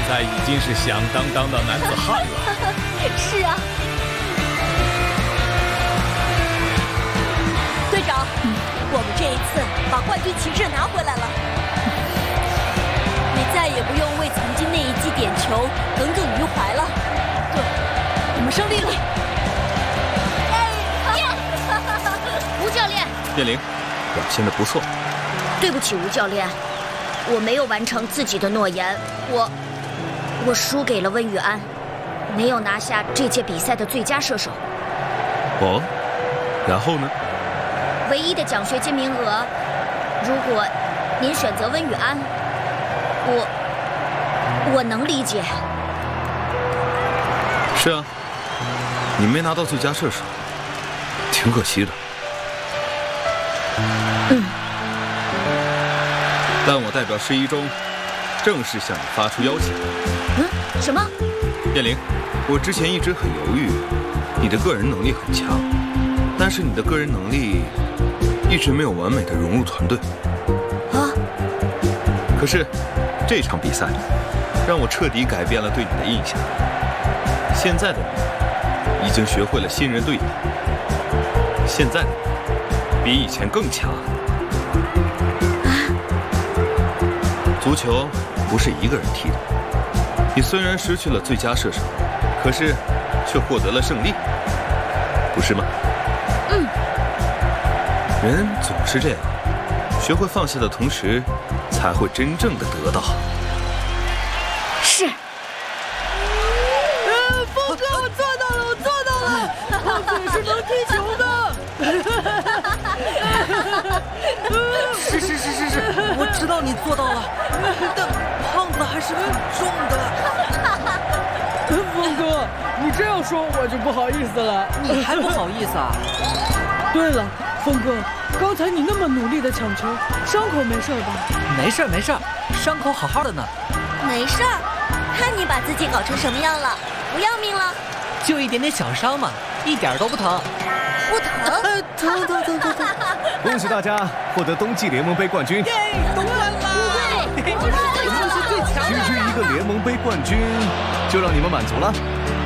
在已经是响当当的男子汉了。 是啊，队长，我们这一次把冠军旗帜拿回来了，你再也不用为曾经那一记点球耿耿于怀了。对，我们胜利了！ 吴教练， 叶灵，表现得不错。 对不起，吴教练，我没有完成自己的诺言，我输给了温雨安，没有拿下这届比赛的最佳射手。 哦，然后呢？ 唯一的奖学金名额，如果您选择温雨安，我能理解。 是啊，你没拿到最佳射手，挺可惜的。但我代表市一中正式向你发出邀请。 什么？ 叶灵，我之前一直很犹豫，你的个人能力很强，但是你的个人能力一直没有完美的融入团队。 啊！ 可是这场比赛让我彻底改变了对你的印象。现在的你已经学会了信任队友，现在的你比以前更强。足球不是一个人踢的，你虽然失去了最佳射手，可是却获得了胜利，不是吗？人总是这样，学会放下的同时，才会真正的得到。 是。 峰哥，我做到了，我做到了！胖子也是能踢球的。 是，我知道你做到了，但胖子还是很重的。 峰哥，你这样说我就不好意思了。 你还不好意思啊？ 对了，峰哥，刚才你那么努力的抢球，伤口没事吧？ 没事，伤口好好的呢。 没事儿，看你把自己搞成什么样了，不要命了？ 就一点点小伤嘛，一点都不疼。 不疼？ 疼！ 恭喜大家获得冬季联盟杯冠军！ 都完了！ 这是最强的！ 区区一个联盟杯冠军，就让你们满足了？